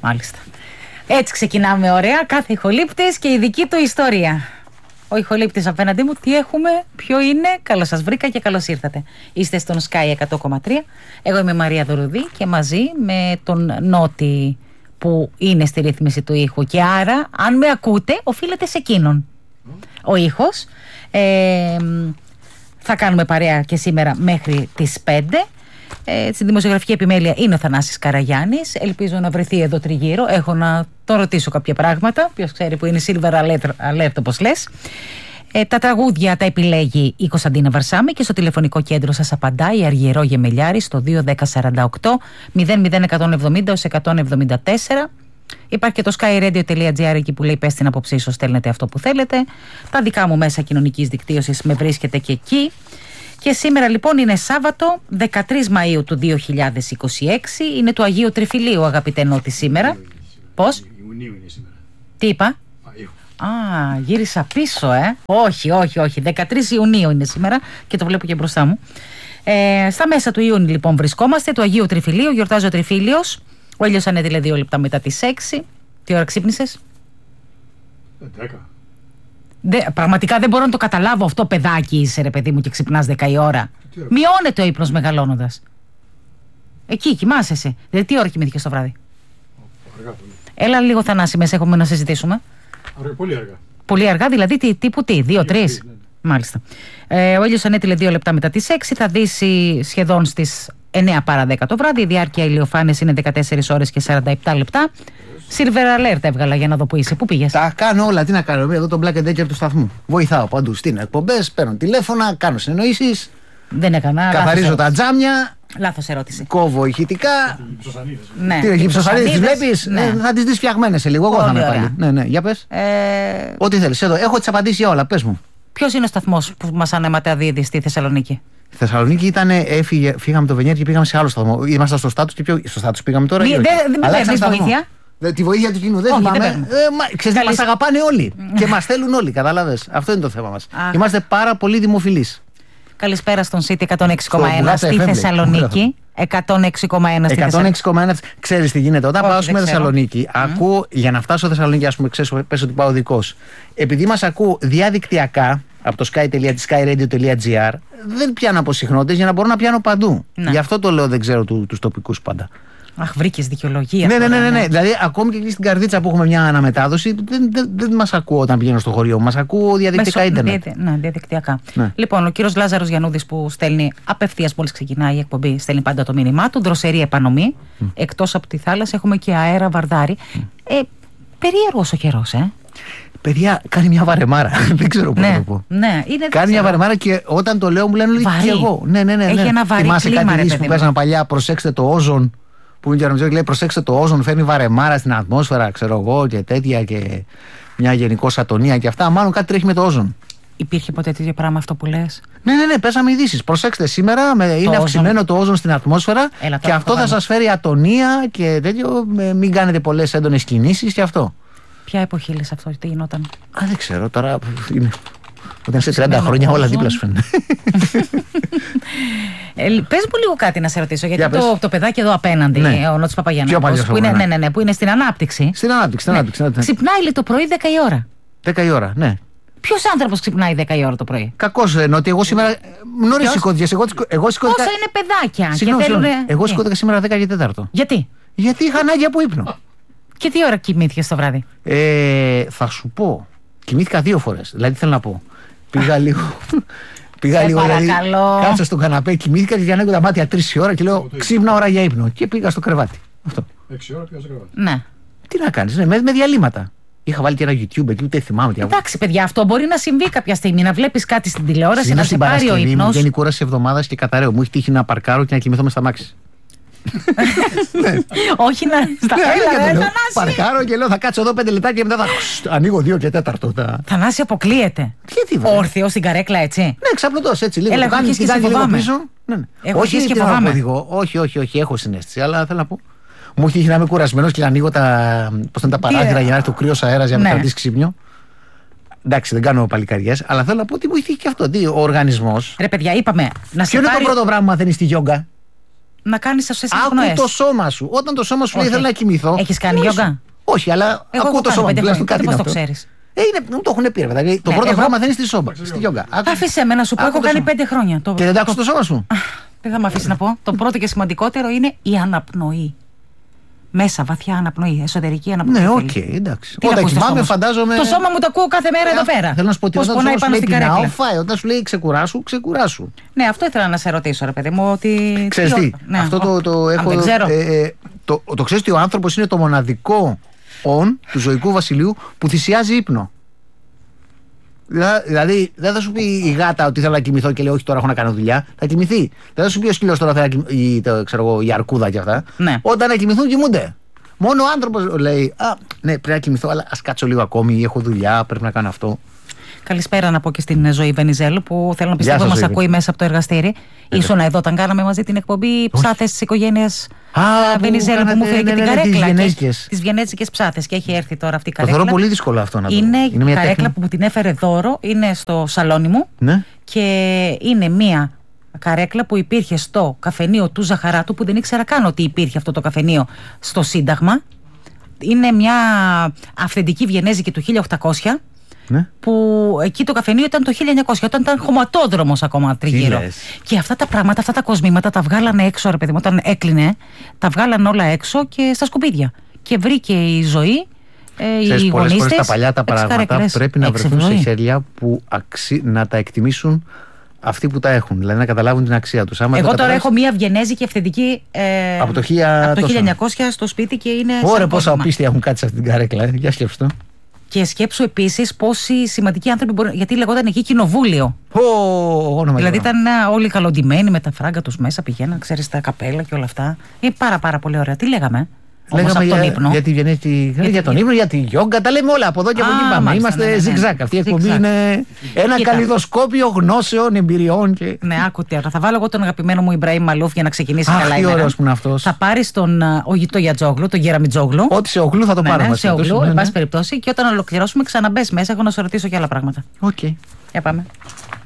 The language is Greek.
Μάλιστα. Έτσι ξεκινάμε ωραία. Κάθε ηχολήπτης και η δική του ιστορία. Ο ηχολήπτης απέναντί μου, τι έχουμε, ποιο είναι. Καλώς σας βρήκα και καλώς ήρθατε. Είστε στον Sky 100,3. Εγώ είμαι η Μαρία Δωρουδή και μαζί με τον Νότι που είναι στη ρύθμιση του ήχου. Και άρα, αν με ακούτε, οφείλεται σε εκείνον ο ήχος. Θα κάνουμε παρέα και σήμερα μέχρι τις 5. Στη δημοσιογραφική επιμέλεια είναι ο Θανάσης Καραγιάννης. Ελπίζω να βρεθεί εδώ τριγύρω. Έχω να τον ρωτήσω κάποια πράγματα. Ποιος ξέρει που είναι Silver Alert, όπως λες. Τα τραγούδια τα επιλέγει η Κωνσταντίνα Βαρσάμη και στο τηλεφωνικό κέντρο σας απαντάει η Αργυρό Γεμελιάρη στο 21048 00170-174. Υπάρχει και το skyradio.gr εκεί που λέει πες την άποψή σου, στέλνετε αυτό που θέλετε. Τα δικά μου μέσα κοινωνικής δικτύωσης με βρίσκεται και εκεί. Και σήμερα λοιπόν είναι Σάββατο 13 Μαΐου του 2026. Είναι του Αγίου Τριφυλίου, αγαπητέ Νότι, σήμερα. Πώς? Ιουνίου είναι σήμερα. Τι είπα? Γύρισα πίσω, Όχι. 13 Ιουνίου είναι σήμερα και το βλέπω και μπροστά μου. Στα μέσα του Ιούνιου λοιπόν βρισκόμαστε, του Αγίου Τριφυλίου. Γιορτάζει ο Τριφύλιος. Ο ήλιος ανέδειλε 2 λεπτά μετά τις 6. Τι ώρα ξύπνησες? 10. Πραγματικά δεν μπορώ να το καταλάβω αυτό, παιδάκι είσαι ρε παιδί μου και ξυπνάς 10 η ώρα. Μειώνεται ο ύπνος μεγαλώνοντας. Εκεί κοιμάσαι εσύ. Δηλαδή τι ώρα κοιμήθηκες το βράδυ? Αργά πολύ. Έλα λίγο Θανάση μέσα, έχουμε να συζητήσουμε. Πολύ αργά. Πολύ αργά, δηλαδή τύπου τι, 2-3. Ναι. Μάλιστα. Ο ήλιος ανέτειλε 2 λεπτά μετά τις 6. Θα δύσει σχεδόν στις 9 παρά 10 το βράδυ. Η διάρκεια ηλιοφάνειας είναι 14 ώρες και 47 λεπτά. Silver Alert έβγαλα για να δω που είσαι. Πού πήγες? Τα κάνω όλα. Τι να κάνω? Εδώ τον Black and Decker του σταθμού. Βοηθάω παντού. Στην εκπομπές, παίρνω τηλέφωνα, κάνω συνεννοήσεις. Δεν έκανα. Καθαρίζω τα τζάμια. Λάθος ερώτηση. Κόβω ηχητικά. Ναι. Τι οι ψωσανίδες τις βλέπεις? Ναι. Θα τις δεις φτιαγμένες σε λίγο. Εγώ θα είμαι πάλι. Ναι, για πες. Ό,τι θέλεις. Εδώ έχω τις απαντήσεις για όλα. Πες μου. Ποιος είναι ο σταθμός που μας ανεματαδίδει στη Θεσσαλονίκη? Στη Θεσσαλονίκη φύγαμε το Βενιέρ και πήγαμε σε άλλο σταθμό. Ήμασταν στο Στάτους και στο Στάτους πήγαμε τώρα. Δεν παίρνεις βοήθεια. Τη βοήθεια του κοινού δεν θυμάμαι. Ξέρεις, μας αγαπάνε όλοι και μας θέλουν όλοι, κατάλαβες. Αυτό είναι το θέμα μας. Είμαστε πάρα πολύ δημοφιλείς. Καλησπέρα στον City 106,1 στη Θεσσαλονίκη. 106,1 στη Θεσσαλονίκη. 106,1. Ξέρεις τι γίνεται? Όταν πάω στη Θεσσαλονίκη, ακούω για να φτάσω Θεσσαλονίκη, ας πούμε, ξέρεις, πες ότι πάω δικός. Επειδή μας ακούω διαδικτυακά από το skyradio.gr, δεν πιάνω από συχνότητες για να μπορώ να πιάνω παντού. Γι' αυτό το λέω, δεν ξέρω τους τοπικούς πάντα. Αχ, βρήκες δικαιολογία. Ναι. Δηλαδή, ακόμη και εκεί στην Καρδίτσα που έχουμε μια αναμετάδοση, δεν μας ακούω όταν πηγαίνω στο χωριό. Μας ακούω διαδικτυακά ίντερνετ. Ναι, διαδικτυακά. Ναι. Λοιπόν, ο κύριος Λάζαρος Γιαννούδης που στέλνει απευθείας μόλις ξεκινάει η εκπομπή, στέλνει πάντα το μήνυμά του. Δροσερή επανομή. Εκτός από τη θάλασσα έχουμε και αέρα βαρδάρι. Περίεργος ο καιρός, Παιδιά, κάνει μια βαρεμάρα. Δεν ξέρω πώς να το πω. Ναι, κάνει μια βαρεμάρα και όταν το λέω μου λένε όλοι και εγώ. Ναι. Έχει ένα βαρύ θυμάσαι κλίμα, κάτι που παίζανε παλιά, προσέξτε το όζον. Που είναι και λέει προσέξτε το όζον, φέρνει βαρεμάρα στην ατμόσφαιρα, ξέρω εγώ και τέτοια και μια γενικώς ατονία και αυτά. Μάλλον κάτι τρέχει με το όζον. Υπήρχε ποτέ τέτοιο πράγμα αυτό που λες? Ναι, πέσαμε ειδήσεις. Προσέξτε, σήμερα είναι αυξημένο το όζον στην ατμόσφαιρα και αυτό θα σας φέρει ατονία και τέτοιο. Μην κάνετε πολλές έντονες κινήσεις και αυτό. Ποια εποχή λες αυτό, τι γινόταν? Δεν ξέρω τώρα. Όταν είσαι 30 χρόνια όλα δίπλα σου φαίνεται. Πες μου λίγο κάτι να σε ρωτήσω, γιατί το παιδάκι εδώ απέναντι, ο Νότης Παπαγιαννάκος, που είναι στην ανάπτυξη. Στην ανάπτυξη. Ξυπνάει το πρωί 10 η ώρα. 10 η ώρα, ναι. Ποιος άνθρωπος ξυπνάει 10 η ώρα το πρωί? Κακός Νότι, εγώ σήμερα νωρίς σηκώθηκες. Όσα είναι παιδάκια. Εγώ σηκώθηκα σήμερα 10 και 4. Γιατί? Γιατί είχα ανάγκη από ύπνο. Και τι ώρα κοιμήθηκες το βράδυ? Θα σου πω. Κοιμήθηκα 2 φορές. Δηλαδή θέλω να πω. Πήγα λίγο. Δηλαδή, κάτσα στον καναπέ, κοιμήθηκα και ανοίγω τα μάτια 3 η ώρα και λέω ξύπνα ώρα για ύπνο. Και πήγα στο κρεβάτι. Αυτό. 6 ώρα πήγα στο κρεβάτι. Ναι. Τι να κάνεις, με διαλύματα. Είχα βάλει και ένα YouTube εκεί, ούτε θυμάμαι τι. Εντάξει, παιδιά, αυτό μπορεί να συμβεί κάποια στιγμή. Να βλέπεις κάτι στην τηλεόραση, να σε πάρει ο ύπνος. Μου βγαίνει κούραση εβδομάδας και καταραίω. Μου έχει τύχει να παρκάρω και να κοιμηθώ μες στα μάξι. Όχι να. Παρκάρω και λέω θα κάτσω εδώ 5 λεπτά και μετά θα ανοίγω 2 και 4. Θανάση, αποκλείεται. Όρθιο στην καρέκλα, έτσι? Ναι, ξαπλωτός έτσι λίγο. Έλα, έχω αρχίσει και σε φοβάμαι. Όχι, έχω συναίσθηση, αλλά θέλω να πω. Μου έχει τύχει να είμαι κουρασμένος και να ανοίγω τα παράθυρα για να έρθει ο κρύος αέρας για να με κρατήσει ξύπνιο. Εντάξει, δεν κάνω παλικαριές, αλλά θέλω να πω ότι μου έχει τύχει και αυτό. Ο οργανισμός. Ρε παιδιά, είπαμε να σε. Ποιο είναι το πρώτο πράγμα που μαθαίνεις στη γιόγκα? να κάνεις αυτές τις αναπνοές. Άκου το σώμα σου. Όταν το σώμα σου λέει θέλω να κοιμηθώ. Έχεις κάνει γιόγκα? Όχι, αλλά ακούω το σώμα μου. Τουλάχιστον κάτι πώς είναι το αυτό. ξέρεις? Μου το έχουν πει, ρε παιδάκι. Το πρώτο πράγμα δεν είναι στη σόμπα. Στη γιόγκα. Άφησε με να σου πω, έχω κάνει 5 χρόνια. Και δεν τα άκουσες το σώμα σου. Δεν θα με αφήσει να πω. Το πρώτο και σημαντικότερο είναι η αναπνοή. Μέσα, βαθιά αναπνοή, εσωτερική αναπνοή. Ναι, οκ, εντάξει. Όταν κοιμάμαι, φαντάζομαι. Το σώμα μου το ακούω κάθε μέρα εδώ πέρα. Θέλω να σου πω ότι όταν σου λέει πεινάω, φάει. Όταν σου λέει ξεκουράσου, ξεκουράσου. Ναι, αυτό ήθελα να σε ρωτήσω, ρε παιδί μου. Ότι... Ξέρεις τι, αυτό το έχω. Δεν ξέρω. Το ξέρεις ότι ο άνθρωπος είναι το μοναδικό του ζωικού βασιλείου που θυσιάζει ύπνο. Δηλαδή, δεν θα σου πει η γάτα ότι θέλω να κοιμηθώ και λέει όχι τώρα έχω να κάνω δουλειά. Θα κοιμηθεί. Δεν θα σου πει ο σκύλος τώρα θέλω να κοιμηθώ, η αρκούδα και αυτά. Ναι. Όταν να κοιμηθούν, κοιμούνται. Μόνο ο άνθρωπος λέει ναι, πρέπει να κοιμηθώ, αλλά ας κάτσω λίγο ακόμη. Έχω δουλειά, πρέπει να κάνω αυτό. Καλησπέρα να πω και στην Ζωή Βενιζέλου που θέλω να πιστεύω μας ακούει μέσα από το εργαστήρι. Ήσουν εδώ όταν κάναμε μαζί την εκπομπή Ψάθες της οικογένειας Βενιζέλου που μου φέρει και την καρέκλα. Τις βιενέζικες ψάθες και έχει έρθει τώρα αυτή η καρέκλα. Το θεωρώ πολύ δύσκολο αυτό να το είναι η καρέκλα που μου την έφερε δώρο, είναι στο σαλόνι μου και είναι μία καρέκλα που υπήρχε στο καφενείο του Ζαχαράτου που δεν ήξερα καν ότι υπήρχε αυτό το καφενείο στο Σύνταγμα. Είναι μια αυθεντική βιενέζικη του 1800. Ναι. Που εκεί το καφενείο ήταν το 1900, όταν ήταν χωματόδρομος ακόμα τριγύρω. Και αυτά τα πράγματα, αυτά τα κοσμήματα τα βγάλανε έξω, ρε παιδί μου, όταν έκλεινε, τα βγάλανε όλα έξω και στα σκουπίδια. Και βρήκε η Ζωή, οι πολλές γονείς φορές τα παλιά τα πράγματα πρέπει να βρεθούν σε χέρια που να τα εκτιμήσουν αυτοί που τα έχουν, δηλαδή να καταλάβουν την αξία τους. Εγώ τώρα έχω μία βιενέζικη αυθεντική από το 1900 στο σπίτι και είναι. Ωραία, πόσα οπίστια έχουν κάτι σε αυτή την καρέκλα, για σκέψου το. Και σκέψου επίσης πόσοι σημαντικοί άνθρωποι μπορεί. Γιατί λεγόταν εκεί κοινοβούλιο. Δηλαδή ήταν όλοι καλοντημένοι με τα φράγκα τους μέσα, πηγαίναν, ξέρεις, τα καπέλα και όλα αυτά. Είναι πάρα πολύ ωραία. Τι λέγαμε? Λέγαμε για τον ύπνο, για τη γιόγκα, τα λέμε όλα από εδώ και από εκεί πάμε. Είμαστε ζιγζάκ. Αυτή η εκπομπή είναι ένα καλλιδοσκόπιο γνώσεων, εμπειριών. Ναι, άκουτε. Θα βάλω εγώ τον αγαπημένο μου Ιμπραήμ Μαλούφ για να ξεκινήσει καλά η μέρα. Θα πάρεις τον Γιατζόγλου, τον Γεραμιτζόγλου. Ό,τι σε ογλού θα το πάρουμε. Σε ογλού, εν πάση περιπτώσει. Και όταν ολοκληρώσουμε, ξαναμπες μέσα. Έχω να σου ρωτήσω και άλλα πράγματα. Οκ. Για πάμε.